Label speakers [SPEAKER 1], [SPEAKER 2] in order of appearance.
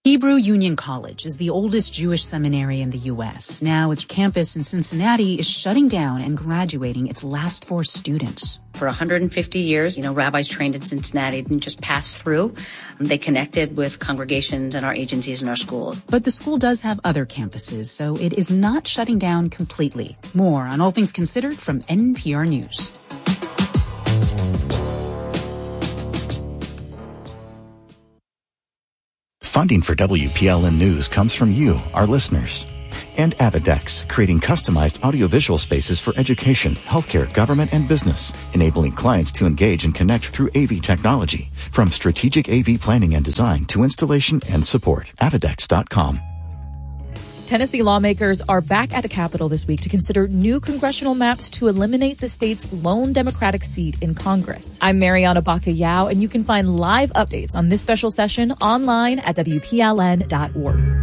[SPEAKER 1] Hebrew Union College is the oldest Jewish seminary in the U.S. Now its campus in Cincinnati is shutting down and graduating its last 4 students.
[SPEAKER 2] For 150 years, rabbis trained in Cincinnati didn't just pass through. They connected with congregations and our agencies and our schools.
[SPEAKER 1] But the school does have other campuses, so it is not shutting down completely. More on All Things Considered from NPR News.
[SPEAKER 3] Funding for WPLN News comes from you, our listeners. And Avidex, creating customized audiovisual spaces for education, healthcare, government, and business, enabling clients to engage and connect through AV technology. From strategic AV planning and design to installation and support. Avidex.com.
[SPEAKER 4] Tennessee lawmakers are back at the Capitol this week to consider new congressional maps to eliminate the state's lone Democratic seat in Congress. I'm Mariana Baca-Yao, and you can find live updates on this special session online at WPLN.org.